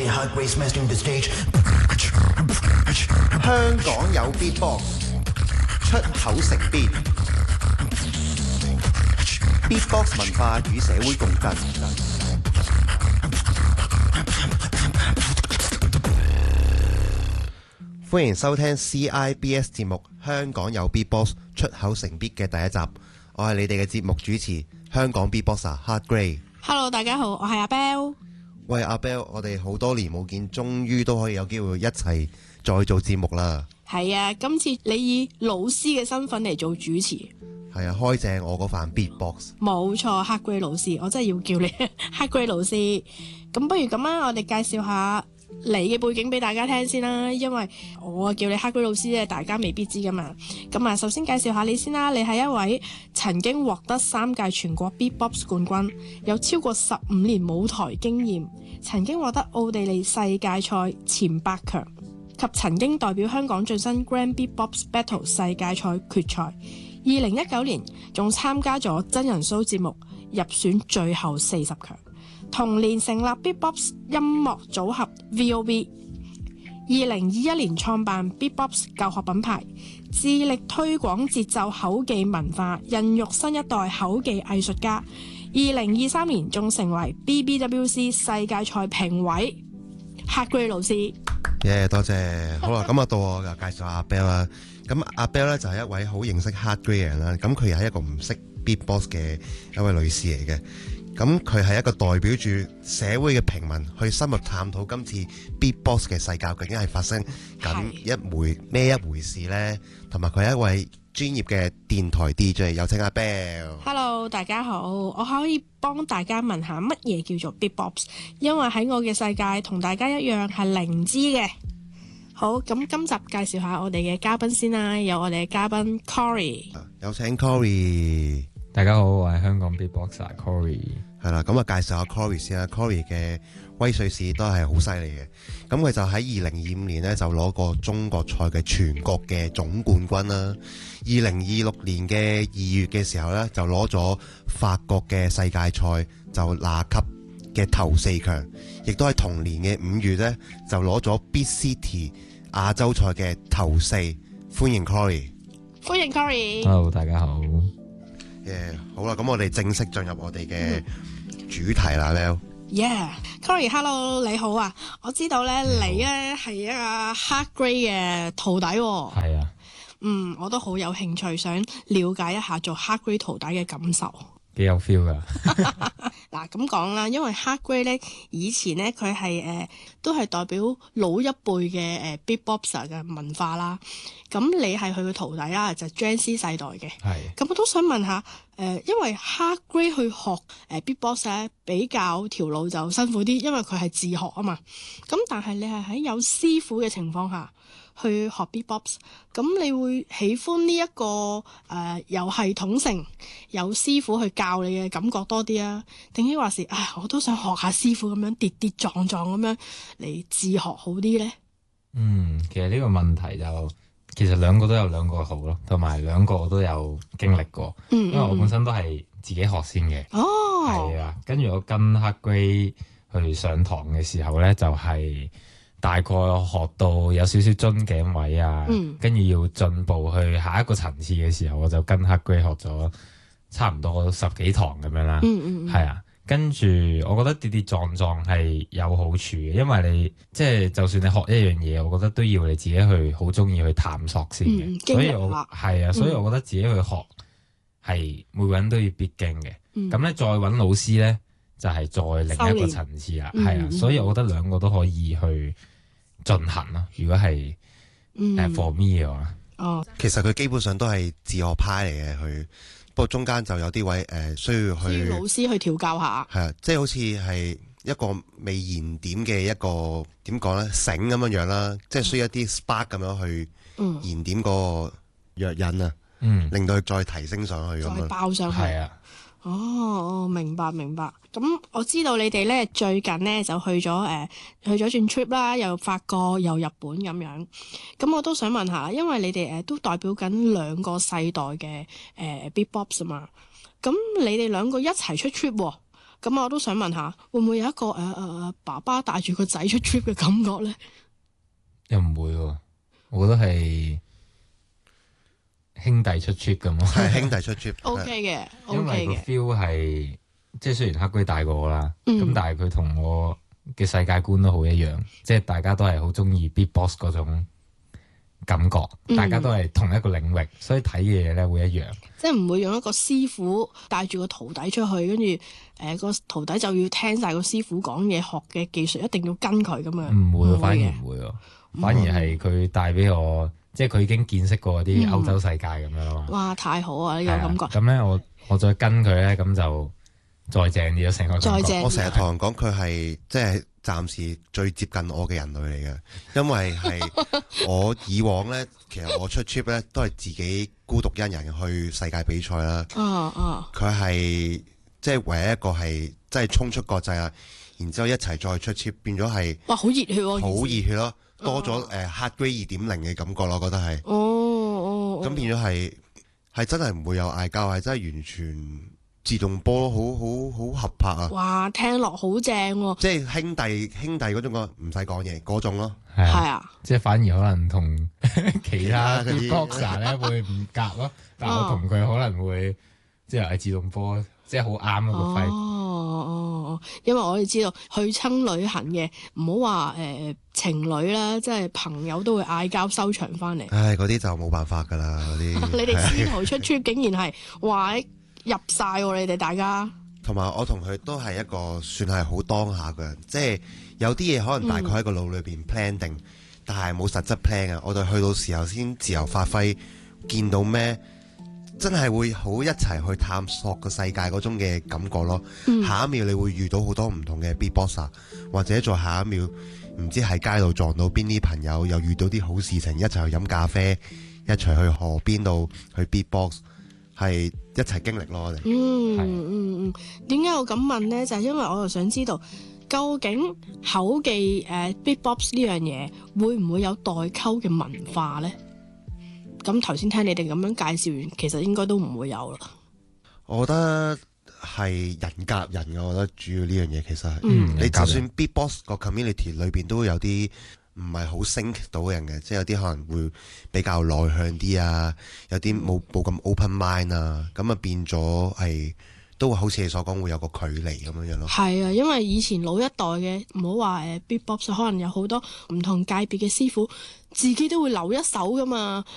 Hot Grace mastering the stage. 香港有 Beatbox， 出口成 Beat。Beatbox 文化與社會共振。歡迎收聽 CIBS 節目《香港有 Beatbox 出口成 Beat》嘅第一集。我係你哋嘅節目主持，香港 Beatboxer Hot Grace。Hello， 大家好，我係阿 Bell。 喂，阿 Bell， 我哋好多年冇見，終於都可以有機會一齊再做節目啦。 係啊，今次你以老師嘅身份嚟做主持。 係啊，開正我嗰份 Beatbox。 冇錯，Hot Grace老師，我真係要叫你Hot Grace老師。咁不如咁啊，我哋介紹下你嘅背景俾大家聽先啦，因為我叫你Hot Grace老師咧，大家未必知噶嘛。咁啊，首先介紹下你先啦，你係一位曾經獲得3屆全國 Beatbox 冠軍，有超過15年舞台經驗，曾經獲得奧地利世界賽前8強，及曾經代表香港晉身 Grand Beatbox Battle 世界賽決賽。2019年仲參加咗真人 show 節目，入選最後40強。同年成立 Beatbox 音樂組合 VOV。2021年創辦 Beatbox 教學品牌，致力推廣節奏口技文化，孕育新一代口技藝術家。2023年仲成為 BBWC 世界賽評委。Hot Grace老師， 多謝。好啦，咁啊到我就介紹阿 Bell 啦。咁阿 Bell 咧就係一位好認識 Hot Grace 嘅人啦。咁佢又係一個唔識 Beatbox 嘅一位女士嚟嘅。咁佢係一個代表住社會嘅平民去深入探討今次 Beatbox 嘅世界究竟係發生緊咩一回事呢？同埋佢係一位專業嘅電台 DJ， 有請阿 Bell。 Hello， 大家好，我可以幫大家問下乜嘢叫做 Beatbox？ 因為喺我嘅世界同大家一樣係零知嘅。好，咁今集介紹下我哋嘅嘉賓先啦，有我哋嘅嘉賓 Cory， 有請 Cory。 大家好，我係香港 Beatboxer Cory。 係啦，咁啊介紹下 Cory 先啦。Cory 嘅威水史都係好犀利嘅。咁佢就喺2025年呢，就攞過中國賽嘅全國嘅總冠軍啦。2026年嘅2月嘅時候呢，就攞咗法國嘅世界賽就拿級嘅頭4強，亦都係同年嘅5月呢，就攞咗 Beat City 亞洲賽嘅頭4。歡迎 Cory。 歡迎 Cory。 Hello， 大家好。 好啦，咁我哋正式進入我哋嘅主題啦 ，Cory，Hello， 你好啊！我知道咧，你咧係一個 Hot Grace 嘅徒弟喎。 係啊。 我都好有興趣，想了解一下做 Hot Grace 徒弟嘅感受。 幾有 feel 噶。 嗱，咁講啦，因為 Hot Grace 咧以前咧佢係都係代表老一輩嘅Beatboxer 嘅文化啦。咁你係佢嘅徒弟啦，就 Gen Z 世代嘅。 係。咁我都想問下因為 Hot Grace 去學Beatbox 咧比較條路就辛苦啲，因為佢係自學啊嘛。咁但係你係喺有師傅嘅情況下去學 Beatbox， 咁你會喜歡呢一個有系統性有師傅去教你嘅感覺多啲啊？定係話是我都想學下師傅咁樣跌跌撞撞咁樣嚟自學好啲呢？ 其實呢個問題就其實兩個都有兩個好咯，同埋兩個我都有經歷過。因為我本身都係自己學先嘅。係啊，跟住我跟Hot Grace去上堂嘅時候呢，就係大概學到有少少樽頸位啊，跟住要進步去下一個層次嘅時候，我就跟Hot Grace學咗差唔多10幾堂咁樣啦。係啊，跟住我覺得跌跌撞撞係有好處嘅，因為你即係就算你學一樣嘢，我覺得都要你自己去好中意去探索先嘅。所以我係啊，所以我覺得自己去學係每個人都要必經嘅。咁咧再揾老師咧，就係再另一個層次啦。係啊，所以我覺得兩個都可以去進行咯。如果係for me 嘅話， 其實佢基本上都係自學派嚟嘅，佢不過中間就有啲位需要去老師去調教下。係啊，即係好似係一個未燃點嘅一個點講咧繩咁樣樣啦，即係需要一啲 spark 咁樣去燃點個藥引啊，令到佢再提升上去咁樣， 再爆上去。 係啊。 明白。咁我知道你哋咧最近咧就去咗轉 trip 啦，又法國又日本咁樣。咁我都想問下，因為你哋都代表緊兩個世代嘅Beatbox 啊嘛。咁你哋兩個一齊出 trip 喎， 咁我都想問下，會唔會有一個爸爸帶住個仔出 trip 嘅感覺咧？ 又唔會喎，我覺得係兄弟出 trip 咁咯。 係兄弟出 trip。 O K 嘅因為個 feel 係即係雖然黑龜大過我啦，咁但係佢同我嘅世界觀都好一樣，即係大家都係好中意 beatbox 嗰種感覺，大家都係同一個領域，所以睇嘅嘢咧會一樣。 即係唔會用一個師傅帶住個徒弟出去，跟住個徒弟就要聽晒個師傅講嘢，學嘅技術一定要跟佢咁樣。 唔會，反而唔會喎，反而係佢帶俾我，即係佢已經見識過啲歐洲世界咁樣咯。 哇！太好啊，呢個感覺。 咁咧，我再跟佢咧，咁就再正啲咗成個感覺。 我成日同人講佢係即係暫時最接近我嘅人類嚟嘅，因為係我以往咧，其實我出 trip 咧都係自己孤獨一人去世界比賽啦。佢係即係唯一一個係即係衝出國際啊，然之後一齊再出 trip，變咗係哇！好熱血喎， 好熱血咯，多咗Hardgrade 2.0嘅感覺咯，我覺得係。咁變咗係真係唔會有嗌交，係真係完全自動波，好合拍啊！ 哇，聽落好正喎！ 即係兄弟嗰種唔使講嘢嗰種咯。 係啊， 即係反而可能同其他啲 boxer 咧會唔夾咯，但我同佢可能會即係自動波，即係好啱嗰個揮。 因為我哋知道去親旅行嘅，唔好話情侶啦，即係朋友都會嗌交收場翻嚟。 唉，嗰啲就冇辦法噶啦，嗰啲。 你哋師徒出 trip 竟然係話入晒喎，你哋大家。 同埋我同佢都係一個算係好當下嘅人，即係有啲嘢可能大概喺個腦裏邊 plan 定，但係冇實質 plan 啊。我哋去到時候先自由發揮，見到咩真係會好一齊去探索個世界嗰種嘅感覺咯。下一秒你會遇到好多唔同嘅 beatboxer，或者再下一秒唔知喺街度撞到邊啲朋友，又遇到啲好事情，一齊去飲咖啡，一齊去河邊度去 beatbox。係一齊經歷咯，我哋。 點解我咁問呢？就係因為我又想知道，究竟口技beatbox 呢樣嘢會唔會有代溝嘅文化呢？咁頭先聽你哋咁樣介紹完，其實應該都唔會有啦。我覺得係人夾人嘅，我覺得主要呢樣嘢其實係，你就算 beatbox 個 community 裏邊都有啲唔係好 sync 到嘅人嘅，即係有啲可能會比較內向啲啊，有啲冇咁 open mind 啊，咁啊變咗係都會好似你所講會有個距離咁樣樣咯。 係啊，因為以前老一代嘅唔好話beatbox，可能有好多唔同界別嘅師傅自己都會留一手噶嘛，